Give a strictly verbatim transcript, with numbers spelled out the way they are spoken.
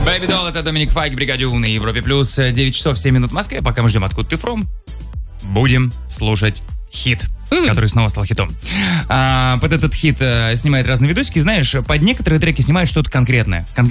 Baby Doll, это Доминик Файк, Бригадю на Европе Плюс. девять часов семь минут в Москве. Пока мы ждем «Откуда ты фром», будем слушать хит, mm. который снова стал хитом. А, под этот хит а, снимает разные видосики. Знаешь, под некоторые треки снимают что-то конкретное. Кон-